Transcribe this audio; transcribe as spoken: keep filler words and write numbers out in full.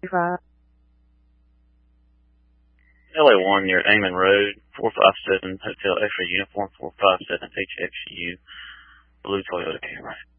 five. L A one, you're at Amon Road, four five seven, Hotel X-ray Uniform, four five seven H X U, blue Toyota Camry.